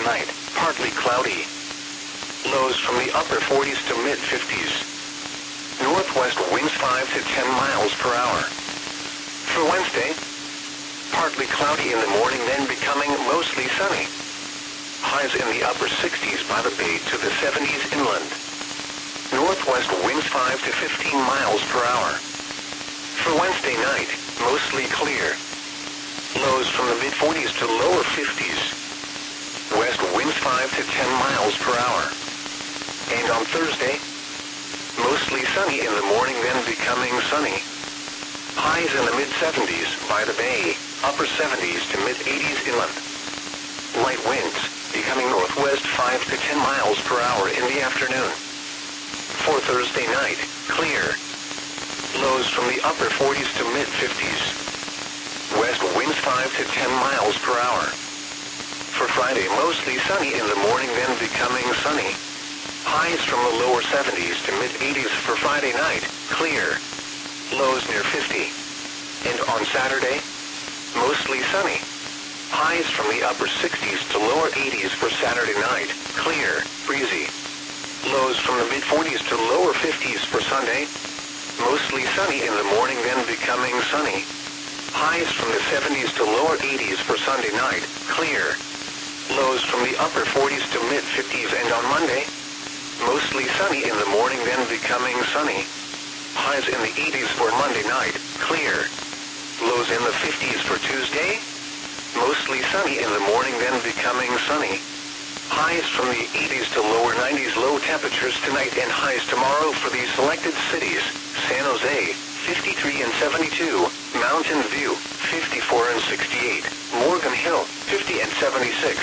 tonight, partly cloudy. Lows from the upper 40s to mid-50s. Northwest winds 5 to 10 miles per hour. For Wednesday, partly cloudy in the morning, then becoming mostly sunny. Highs in the upper 60s by the bay to the 70s inland. Northwest winds 5 to 15 miles per hour. For Wednesday night, mostly clear. Lows from the mid-40s to lower 50s. West winds 5 to 10 miles per hour. And on Thursday, mostly sunny in the morning, then becoming sunny. Highs in the mid-70s by the bay, upper 70s to mid-80s inland. Light winds, becoming northwest 5 to 10 miles per hour in the afternoon. For Thursday night, clear. Lows from the upper 40s to mid-50s. West winds 5 to 10 miles per hour. For Friday, mostly sunny in the morning, then becoming sunny. Highs from the lower 70s to mid-80s for Friday night, clear. Lows near 50. And on Saturday, mostly sunny. Highs from the upper 60s to lower 80s for Saturday night, clear, breezy. Lows from the mid-40s to lower 50s for Sunday. Mostly sunny in the morning, then becoming sunny. Highs from the 70s to lower 80s for Sunday night, clear. Lows from the upper 40s to mid-50s, and on Monday, mostly sunny in the morning, then becoming sunny. Highs in the 80s for Monday night, clear. Lows in the 50s for Tuesday. Mostly sunny in the morning, then becoming sunny. Highs from the 80s to lower 90s, low temperatures tonight and highs tomorrow for these selected cities: San Jose, 53 and 72, Mountain View, 54 and 68, Morgan Hill, 50 and 76.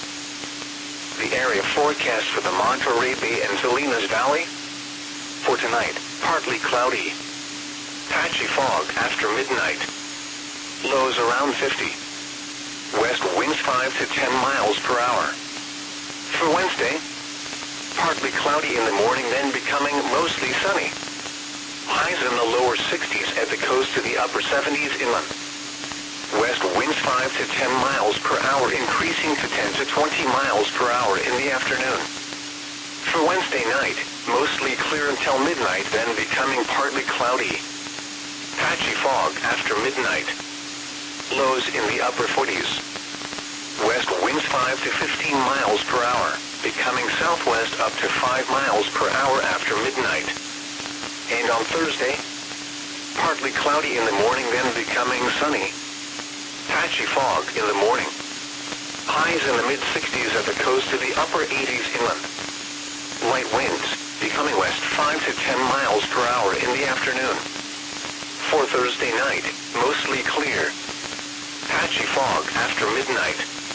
The area forecast for the Monterey Bay and Salinas Valley. For tonight, partly cloudy. Patchy fog after midnight. Lows around 50. West winds 5 to 10 miles per hour. For Wednesday, partly cloudy in the morning, then becoming mostly sunny. Highs in the lower 60s at the coast to the upper 70s inland. West winds 5 to 10 miles per hour, increasing to 10 to 20 miles per hour in the afternoon. For Wednesday night, mostly clear until midnight, then becoming partly cloudy. Patchy fog after midnight. Lows in the upper 40s. West winds 5 to 15 miles per hour, becoming southwest up to 5 miles per hour after midnight. And on Thursday, partly cloudy in the morning, then becoming sunny. Patchy fog in the morning. Highs in the mid-60s at the coast to the upper 80s inland. Light winds, becoming west 5 to 10 miles per hour in the afternoon. For Thursday night, mostly clear. Patchy fog after midnight.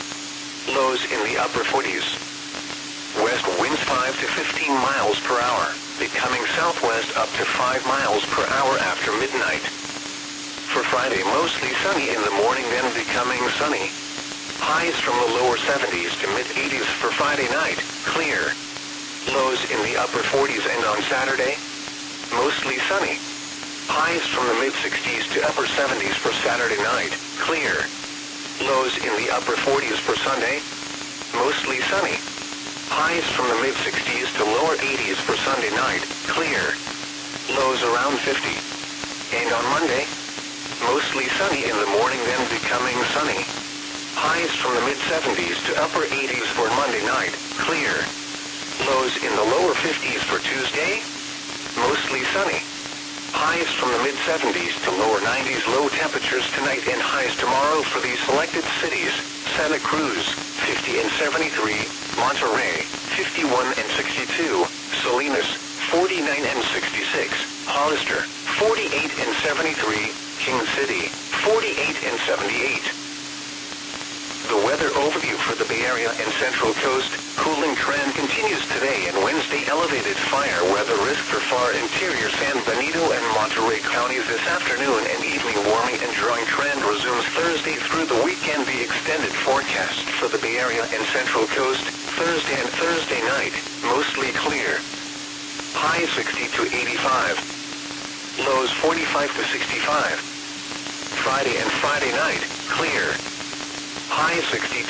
Lows in the upper 40s. West winds 5 to 15 miles per hour, becoming southwest up to 5 miles per hour after midnight. For Friday, mostly sunny in the morning, then becoming sunny. Highs from the lower 70s to mid-80s for Friday night, clear. Lows in the upper 40s, and on Saturday, mostly sunny. Highs from the mid-60s to upper 70s for Saturday night, clear. Lows in the upper 40s for Sunday, mostly sunny. Highs from the mid-60s to lower 80s for Sunday night, clear. Lows around 50. And on Monday, mostly sunny in the morning, then becoming sunny. Highs from the mid-70s to upper 80s for Monday night, clear. Lows in the lower 50s for Tuesday, mostly sunny. Highs from the mid-70s to lower 90s, low temperatures tonight and highs tomorrow for these selected cities: Santa Cruz, 50 and 73, Monterey, 51 and 62, Salinas, 49 and 66, Hollister, 48 and 73, King City, 48 and 78. The weather overview for the Bay Area and Central Coast. Cooling trend continues today and Wednesday. Elevated fire weather risk for far interior San Benito and Monterey counties this afternoon and evening. Warming and drying trend resumes Thursday through the weekend. The extended forecast for the Bay Area and Central Coast. Thursday and Thursday night, mostly clear. High 60 to 85. Lows 45 to 65. Friday and Friday night, clear. High 60